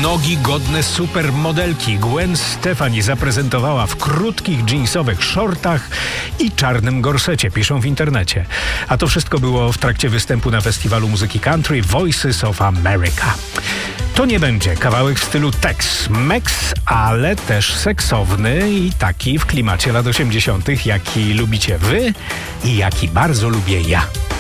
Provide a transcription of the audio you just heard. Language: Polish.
Nogi godne supermodelki. Gwen Stefani zaprezentowała w krótkich dżinsowych shortach i czarnym gorsecie, piszą w internecie. A to wszystko było w trakcie występu na festiwalu muzyki country Voices of America. To nie będzie kawałek w stylu Tex-Mex, ale też seksowny i taki w klimacie lat 80., jaki lubicie wy i jaki bardzo lubię ja.